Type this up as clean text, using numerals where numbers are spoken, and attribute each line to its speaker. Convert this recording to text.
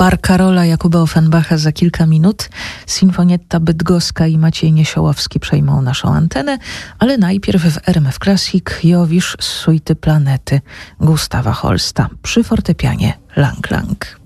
Speaker 1: Bar Karola Jakuba Offenbacha za kilka minut. Sinfonietta Bydgoska i Maciej Niesiołowski przejmą naszą antenę, ale najpierw w RMF Classic Jowisz z suity Planety Gustawa Holsta przy fortepianie Lang Lang.